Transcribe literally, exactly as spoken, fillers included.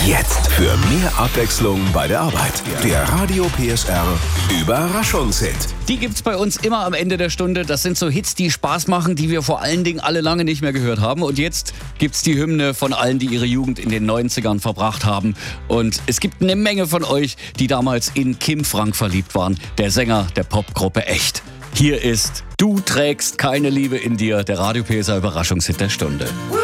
Jetzt für mehr Abwechslung bei der Arbeit. Der Radio P S R Überraschungshit. Die gibt's bei uns immer am Ende der Stunde. Das sind so Hits, die Spaß machen, die wir vor allen Dingen alle lange nicht mehr gehört haben. Und jetzt gibt's die Hymne von allen, die ihre Jugend in den neunzigern verbracht haben. Und es gibt eine Menge von euch, die damals in Kim Frank verliebt waren. Der Sänger der Popgruppe Echt. Hier ist Du trägst keine Liebe in dir, der Radio P S R Überraschungshit der Stunde.